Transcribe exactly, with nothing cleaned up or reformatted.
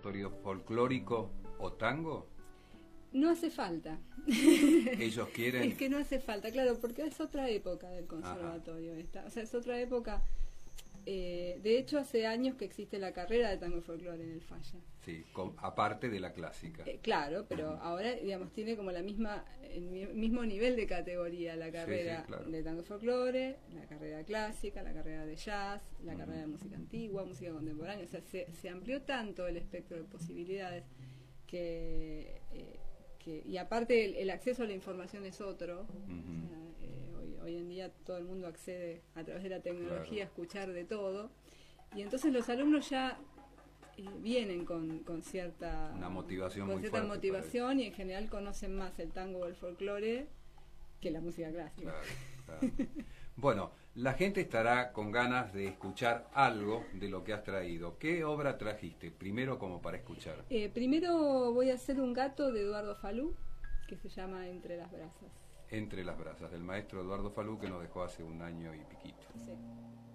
conservatorio folclórico o tango? No hace falta. Ellos quieren... Es que no hace falta, claro, porque es otra época del conservatorio esta. O sea, es otra época. Eh, de hecho, hace años que existe la carrera de tango y folclore en el Falla. Sí, con, aparte de la clásica. Eh, claro, pero uh-huh. ahora, digamos, tiene como la misma, el mismo nivel de categoría la carrera sí, sí, claro. de tango y folclore, la carrera clásica, la carrera de jazz, la uh-huh. carrera de música antigua, música contemporánea. O sea, se, se amplió tanto el espectro de posibilidades que... Eh, que y aparte el, el acceso a la información es otro. Uh-huh. O sea, eh, hoy, hoy en día todo el mundo accede a través de la tecnología claro. a escuchar de todo. Y entonces los alumnos ya eh, vienen con, con cierta una motivación con muy cierta fuerte motivación y en general conocen más el tango o el folclore que la música clásica. Claro, claro. Bueno, la gente estará con ganas de escuchar algo de lo que has traído. ¿Qué obra trajiste? Primero como para escuchar. Eh, primero voy a hacer un gato de Eduardo Falú, que se llama Entre las brasas. Entre las brasas, del maestro Eduardo Falú, que nos dejó hace un año y piquito. Sí.